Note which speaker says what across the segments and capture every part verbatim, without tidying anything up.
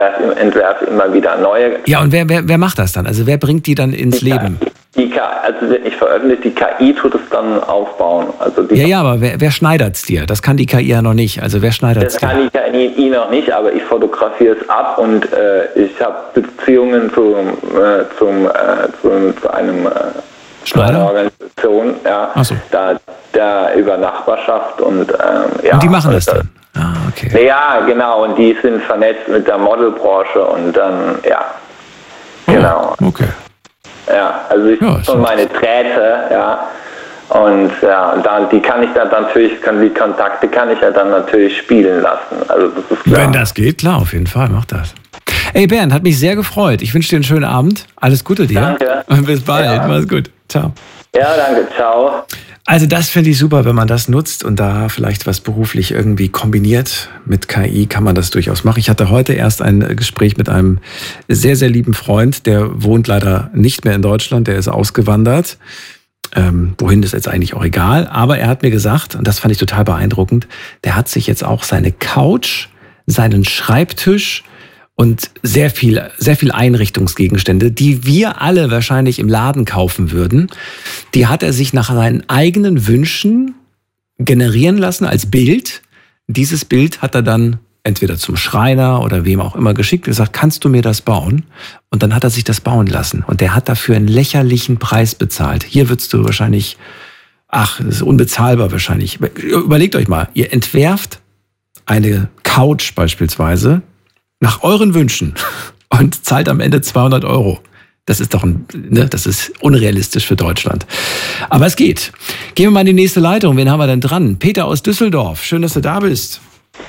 Speaker 1: entwerfe immer wieder neue.
Speaker 2: Ja, und wer, wer, wer macht das dann? Also wer bringt die dann ins
Speaker 1: die
Speaker 2: Leben?
Speaker 1: K I, die K I, also wird nicht veröffentlicht, die K I tut es dann aufbauen. Also die
Speaker 2: ja, ja, aber wer, wer schneidert es dir? Das kann die K I ja noch nicht. Also wer schneidert es dir?
Speaker 1: Das kann die K I noch nicht, aber ich fotografiere es ab und äh, ich habe Beziehungen zum, äh, zum, äh, zum, zu einem äh,
Speaker 2: Schneider?
Speaker 1: Organisation, ja,
Speaker 2: Ach so.
Speaker 1: da, da über Nachbarschaft und ähm, ja.
Speaker 2: Und die machen das
Speaker 1: also,
Speaker 2: dann? Ah, okay.
Speaker 1: Ja, genau, und die sind vernetzt mit der Modelbranche und dann, ja,
Speaker 2: Oh,
Speaker 1: genau.
Speaker 2: okay.
Speaker 1: Ja, also ich
Speaker 2: Ja,
Speaker 1: schon meine Drähte, ja, und ja, dann, die kann ich dann natürlich, kann, die Kontakte kann ich ja dann natürlich spielen lassen, also das ist klar.
Speaker 2: Wenn das geht, klar, auf jeden Fall, mach das. Ey Bernd, hat mich sehr gefreut. Ich wünsche dir einen schönen Abend. Alles Gute dir.
Speaker 1: Danke.
Speaker 2: Und bis bald.
Speaker 1: Ja.
Speaker 2: Mach's gut. Ciao.
Speaker 1: Ja, danke, ciao.
Speaker 2: Also das finde ich super, wenn man das nutzt und da vielleicht was beruflich irgendwie kombiniert. Mit K I kann man das durchaus machen. Ich hatte heute erst ein Gespräch mit einem sehr, sehr lieben Freund, der wohnt leider nicht mehr in Deutschland, der ist ausgewandert. Ähm, wohin ist jetzt eigentlich auch egal. Aber er hat mir gesagt, und das fand ich total beeindruckend, der hat sich jetzt auch seine Couch, seinen Schreibtisch und sehr viel, sehr viel Einrichtungsgegenstände, die wir alle wahrscheinlich im Laden kaufen würden, die hat er sich nach seinen eigenen Wünschen generieren lassen als Bild. Dieses Bild hat er dann entweder zum Schreiner oder wem auch immer geschickt und gesagt, kannst du mir das bauen? Und dann hat er sich das bauen lassen. Und der hat dafür einen lächerlichen Preis bezahlt. Hier würdest du wahrscheinlich, ach, das ist unbezahlbar wahrscheinlich. Überlegt euch mal, ihr entwerft eine Couch beispielsweise nach euren Wünschen und zahlt am Ende zweihundert Euro. Das ist doch ein, ne, das ist unrealistisch für Deutschland. Aber es geht. Gehen wir mal in die nächste Leitung. Wen haben wir denn dran? Peter aus Düsseldorf. Schön, dass du da bist.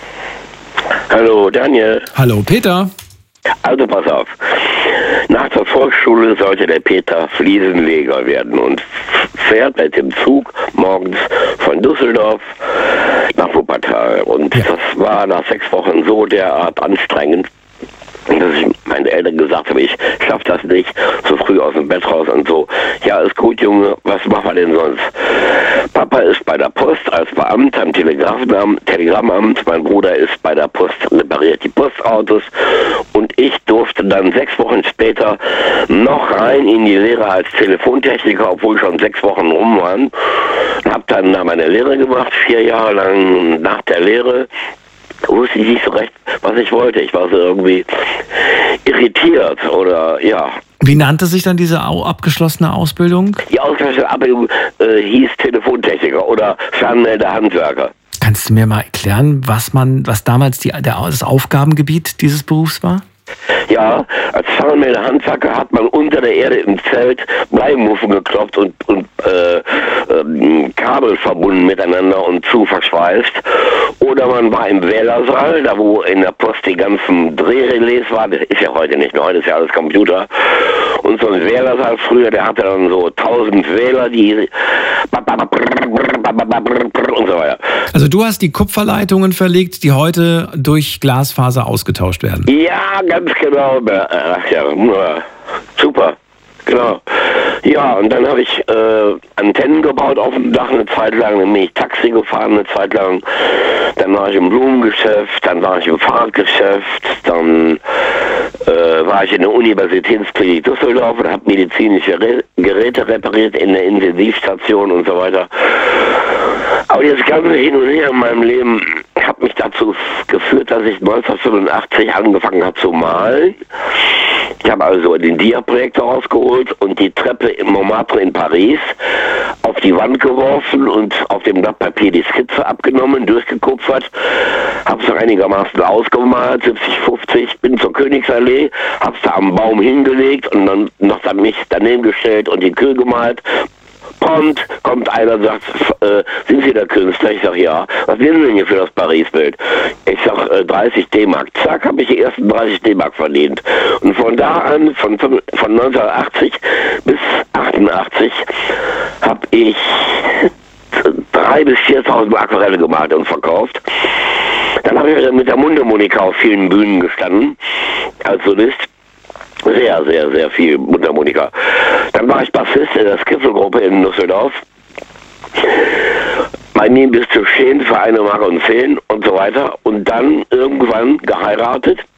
Speaker 3: Hallo, Daniel.
Speaker 2: Hallo, Peter.
Speaker 3: Also pass auf. Nach der Volksschule sollte der Peter Fliesenleger werden und fährt mit dem Zug morgens von Düsseldorf nach Wuppertal. Und
Speaker 2: Ja.
Speaker 3: das war nach sechs Wochen so derart anstrengend, dass ich meinen Eltern gesagt habe, ich schaff das nicht, so früh aus dem Bett raus und so. Ja, ist gut, Junge, was machen wir denn sonst? Papa ist bei der Post als Beamter am Telegrafenamt, Telegrammamt, mein Bruder ist bei der Post, repariert die Postautos und ich durfte dann sechs Wochen später noch rein in die Lehre als Telefontechniker, obwohl schon sechs Wochen rum waren. Hab dann da meine Lehre gemacht, vier Jahre lang nach der Lehre. Wusste ich nicht so recht, was ich wollte. Ich war so irgendwie irritiert oder ja.
Speaker 2: Wie nannte sich dann diese au- abgeschlossene Ausbildung?
Speaker 3: Die ausgeschlossene Ausbildung äh, hieß Telefontechniker oder Fernmelder Handwerker.
Speaker 2: Kannst du mir mal erklären, was man, was damals die, der, das Aufgabengebiet dieses Berufs war?
Speaker 3: Ja, als Fernmelder Handwerker hat man unter der Erde im Zelt Bleimuffen geklopft und, und äh, ähm, Kabel verbunden miteinander und zu verschweißt. Oder man war im Wählersaal, da wo in der Post die ganzen Drehrelais waren. Das ist ja heute nicht mehr, heute ist ja alles Computer. Und so ein Wählersaal früher, der hatte dann so tausend Wähler, die und so weiter.
Speaker 2: Also du hast die Kupferleitungen verlegt, die heute durch Glasfaser ausgetauscht werden.
Speaker 3: Ja, ganz genau. Ach ja, super. Genau. Ja, und dann habe ich äh, Antennen gebaut auf dem Dach eine Zeit lang, dann bin ich Taxi gefahren eine Zeit lang, dann war ich im Blumengeschäft, dann war ich im Fahrradgeschäft, dann äh, war ich in der Universitätsklinik Düsseldorf und habe medizinische Re- Geräte repariert in der Intensivstation und so weiter. Aber das ganze Hin und Her in meinem Leben hat mich dazu geführt, dass ich neunzehnhundertfünfundachtzig angefangen habe zu malen. Ich habe also den Dia-Projektor rausgeholt und die Treppe im Montmartre in Paris auf die Wand geworfen und auf dem Blatt Papier die Skizze abgenommen, durchgekupfert, habe es noch einigermaßen ausgemalt, siebzig fünfzig, bin zur Königsallee, habe es da am Baum hingelegt und dann noch dann mich daneben gestellt und die Kühe gemalt. Und kommt einer und sagt, äh, sind Sie der Künstler? Ich sag, ja. Was nehmen Sie denn hier für das Paris-Bild? Ich sag, äh, dreißig D-Mark. Zack, habe ich die ersten dreißig D-Mark verdient. Und von da an, von, von neunzehnhundertachtzig bis achtundachtzig, habe ich dreitausend bis viertausend Aquarelle gemalt und verkauft. Dann habe ich mit der Mundharmonika auf vielen Bühnen gestanden, als Solist. Sehr, sehr, sehr viel Mundharmonika. Dann war ich Bassist in der Skizzelgruppe in Düsseldorf. Bei mir bist du stehen für eine Mark und zehn und so weiter. Und dann irgendwann geheiratet.